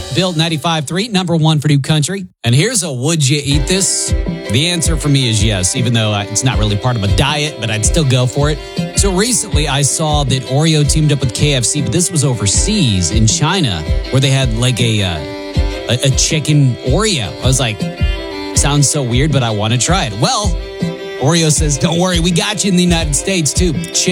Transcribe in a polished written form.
Built 95.3, number one for New Country. And here's a would you eat this? The answer for me is yes, even though it's not really part of a diet, but I'd still go for it. So recently I saw that Oreo teamed up with KFC, but this was overseas in China where they had like a chicken Oreo. I was like, sounds so weird, but I want to try it. Well, Oreo says, don't worry, we got you in the United States too.